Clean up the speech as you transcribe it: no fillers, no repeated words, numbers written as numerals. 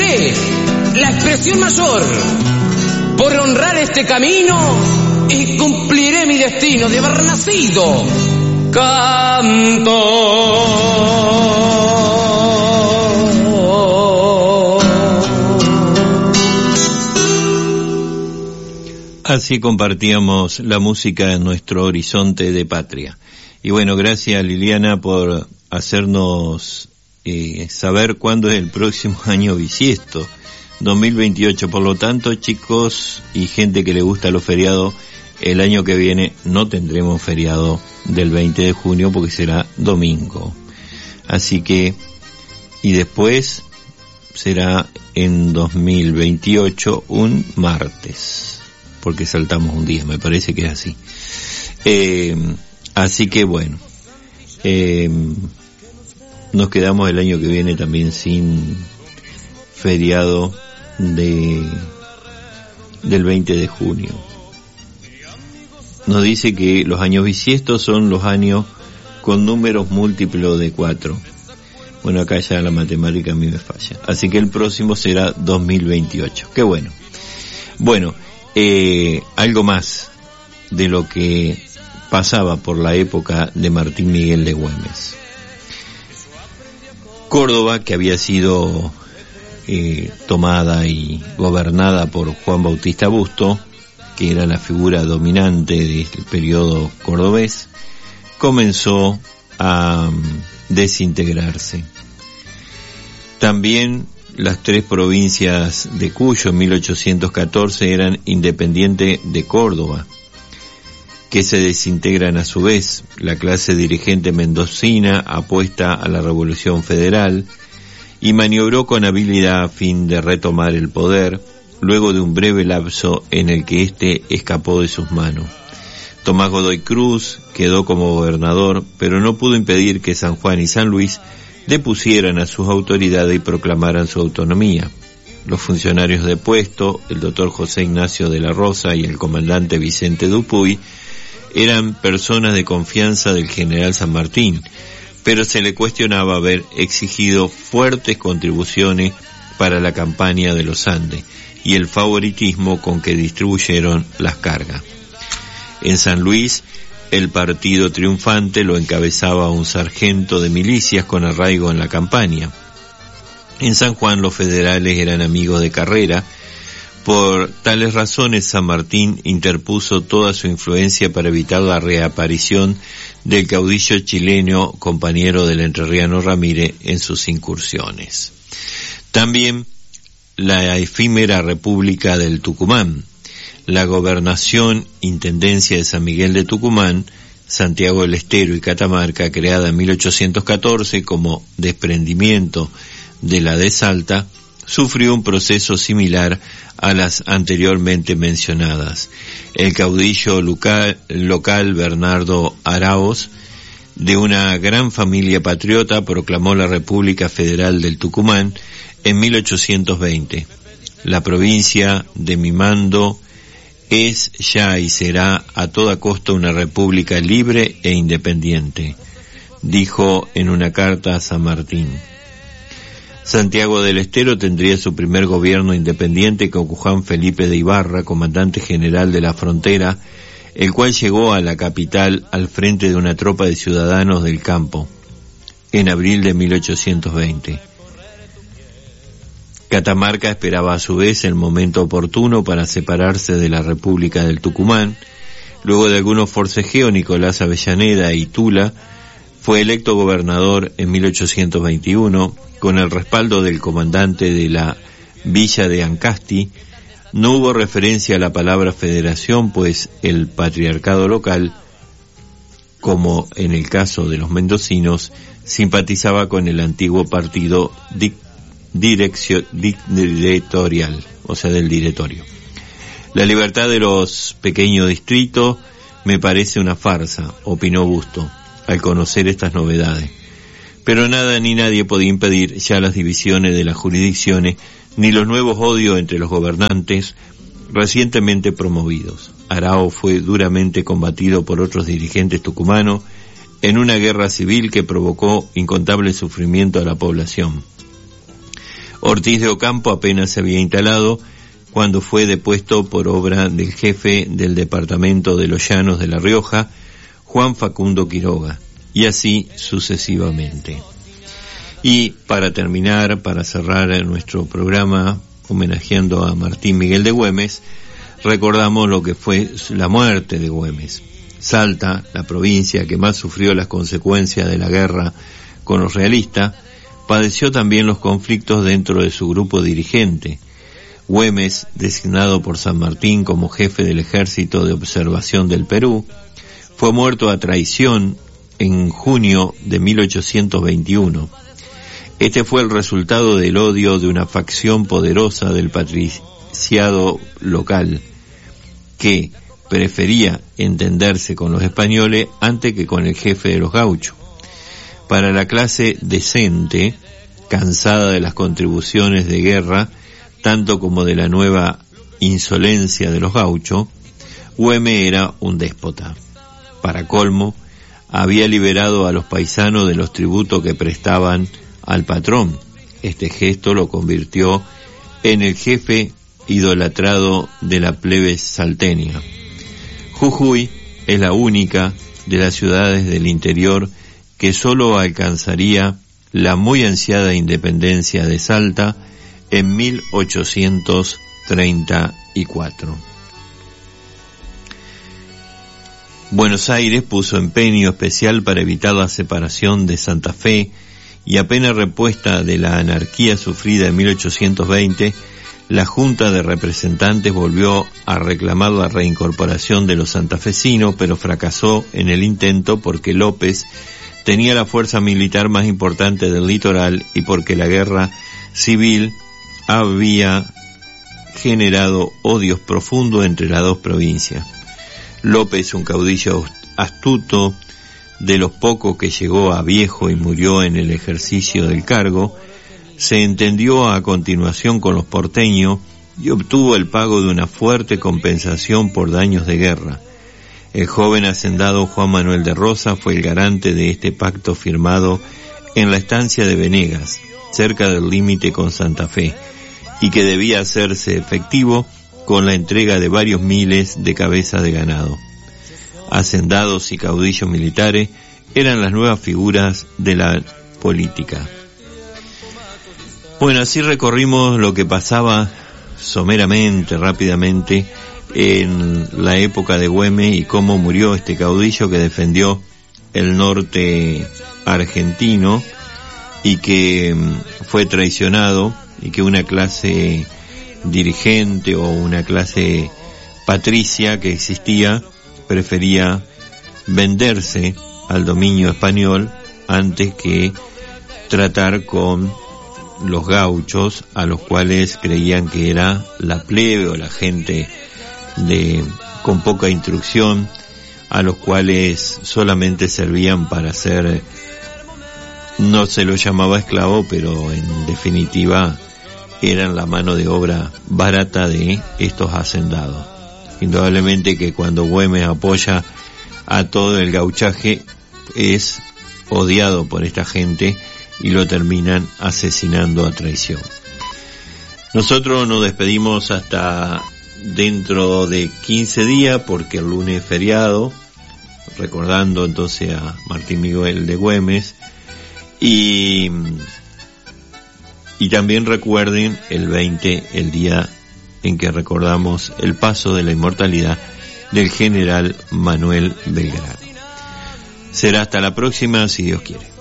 seré la expresión mayor por honrar este camino y cumpliré mi destino de haber nacido cantor. Así compartíamos la música en nuestro horizonte de patria. Y bueno, gracias Liliana por hacernos saber cuándo es el próximo año bisiesto, 2028. Por lo tanto, chicos y gente que le gusta los feriados, el año que viene no tendremos feriado del 20 de junio porque será domingo. Así que, y después será en 2028 un martes, porque saltamos un día, me parece que es así. Así que bueno, nos quedamos el año que viene también sin feriado del 20 de junio. Nos dice que los años bisiestos son los años con números múltiplos de 4. Bueno, acá ya la matemática a mí me falla. Así que el próximo será 2028. Qué bueno. Bueno, algo más de lo que pasaba por la época de Martín Miguel de Güemes. Córdoba, que había sido tomada y gobernada por Juan Bautista Busto, que era la figura dominante del periodo cordobés, comenzó a desintegrarse. También las 3 provincias de Cuyo en 1814 eran independientes de Córdoba, que se desintegran a su vez. La clase dirigente mendocina apuesta a la Revolución Federal y maniobró con habilidad a fin de retomar el poder, luego de un breve lapso en el que éste escapó de sus manos. Tomás Godoy Cruz quedó como gobernador, pero no pudo impedir que San Juan y San Luis depusieran a sus autoridades y proclamaran su autonomía. Los funcionarios de puesto, el doctor José Ignacio de la Rosa y el comandante Vicente Dupuy, eran personas de confianza del general San Martín, pero se le cuestionaba haber exigido fuertes contribuciones para la campaña de los Andes y el favoritismo con que distribuyeron las cargas. En San Luis, el partido triunfante lo encabezaba un sargento de milicias con arraigo en la campaña. En San Juan los federales eran amigos de carrera. Por tales razones San Martín interpuso toda su influencia para evitar la reaparición del caudillo chileno compañero del entrerriano Ramírez en sus incursiones. También la efímera República del Tucumán, la gobernación intendencia de San Miguel de Tucumán, Santiago del Estero y Catamarca, creada en 1814 como desprendimiento de la de Salta, sufrió un proceso similar a las anteriormente mencionadas. El caudillo local Bernardo Araoz, de una gran familia patriota, proclamó la República Federal del Tucumán en 1820. La provincia de mi mando es ya y será a toda costa una república libre e independiente, dijo en una carta a San Martín. Santiago del Estero tendría su primer gobierno independiente con Juan Felipe de Ibarra, comandante general de la frontera, el cual llegó a la capital al frente de una tropa de ciudadanos del campo, en abril de 1820. Catamarca esperaba a su vez el momento oportuno para separarse de la República del Tucumán. Luego de algunos forcejeos, Nicolás Avellaneda y Tula fue electo gobernador en 1821, con el respaldo del comandante de la villa de Ancasti. No hubo referencia a la palabra federación, pues el patriarcado local, como en el caso de los mendocinos, simpatizaba con el antiguo partido directorial, o sea, del directorio. La libertad de los pequeños distritos me parece una farsa, opinó Busto, al conocer estas novedades. Pero nada ni nadie podía impedir ya las divisiones de las jurisdicciones, ni los nuevos odios entre los gobernantes recientemente promovidos. Arao fue duramente combatido por otros dirigentes tucumanos en una guerra civil que provocó incontable sufrimiento a la población. Ortiz de Ocampo apenas se había instalado cuando fue depuesto por obra del jefe del departamento de los Llanos de La Rioja, Juan Facundo Quiroga, y así sucesivamente. Y para terminar, para cerrar nuestro programa homenajeando a Martín Miguel de Güemes, recordamos lo que fue la muerte de Güemes. Salta, la provincia que más sufrió las consecuencias de la guerra con los realistas, padeció también los conflictos dentro de su grupo dirigente. Güemes, designado por San Martín como jefe del Ejército de Observación del Perú, fue muerto a traición en junio de 1821. Este fue el resultado del odio de una facción poderosa del patriciado local, que prefería entenderse con los españoles antes que con el jefe de los gauchos. Para la clase decente, cansada de las contribuciones de guerra, tanto como de la nueva insolencia de los gauchos, Güemes era un déspota. Para colmo, había liberado a los paisanos de los tributos que prestaban al patrón. Este gesto lo convirtió en el jefe idolatrado de la plebe salteña. Jujuy es la única de las ciudades del interior que solo alcanzaría la muy ansiada independencia de Salta en 1834. Buenos Aires puso empeño especial para evitar la separación de Santa Fe y apenas repuesta de la anarquía sufrida en 1820, la Junta de Representantes volvió a reclamar la reincorporación de los santafesinos, pero fracasó en el intento porque López tenía la fuerza militar más importante del litoral y porque la guerra civil había generado odios profundos entre las dos provincias. López, un caudillo astuto, de los pocos que llegó a viejo y murió en el ejercicio del cargo, se entendió a continuación con los porteños y obtuvo el pago de una fuerte compensación por daños de guerra. El joven hacendado Juan Manuel de Rosa fue el garante de este pacto firmado en la estancia de Venegas, cerca del límite con Santa Fe, y que debía hacerse efectivo con la entrega de varios miles de cabezas de ganado. Hacendados y caudillos militares eran las nuevas figuras de la política. Bueno, así recorrimos lo que pasaba someramente, rápidamente, en la época de Güemes y cómo murió este caudillo que defendió el norte argentino y que fue traicionado y que una clase dirigente o una clase patricia que existía prefería venderse al dominio español antes que tratar con los gauchos, a los cuales creían que era la plebe o la gente con poca instrucción, a los cuales solamente servían para ser, no se los llamaba esclavo, pero en definitiva eran la mano de obra barata de estos hacendados. Indudablemente que cuando Güemes apoya a todo el gauchaje es odiado por esta gente y lo terminan asesinando a traición. Nosotros nos despedimos hasta dentro de 15 días porque el lunes es feriado, recordando entonces a Martín Miguel de Güemes, y también recuerden el 20, el día en que recordamos el paso de la inmortalidad del general Manuel Belgrano. Será hasta la próxima, si Dios quiere.